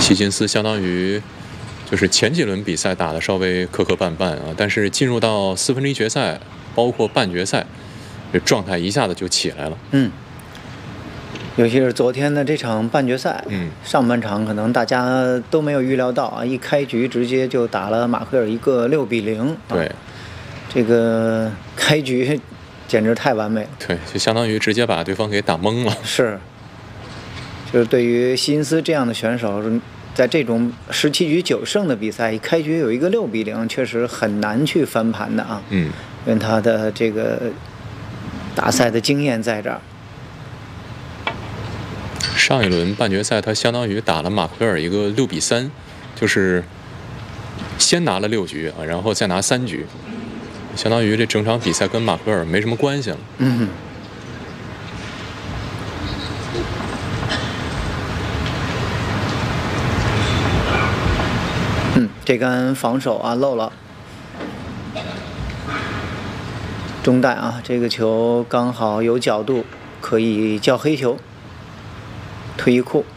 希金斯相当于就是前几轮比赛打得稍微磕磕绊绊啊，但是进入到4分之一决赛，包括半决赛，这状态一下子就起来了。 尤其是昨天的这场半决赛，上半场可能大家都没有预料到啊，一开局直接就打了马奎尔一个6-0。 对， 这个开局简直太完美了。 对，就相当于直接把对方给打懵了。 是，就是对于希金斯这样的选手，在这种17局9胜的比赛，一开局有一个6-0，确实很难去翻盘的啊。因为他的这个大赛的经验在这儿。 上一轮半决赛，他相当于打了马奎尔一个6-3，就是先拿了6局啊，然后再拿3局，相当于这整场比赛跟马奎尔没什么关系了。 这杆防守啊漏了，中弹啊，这个球刚好有角度，可以叫黑球，退一库。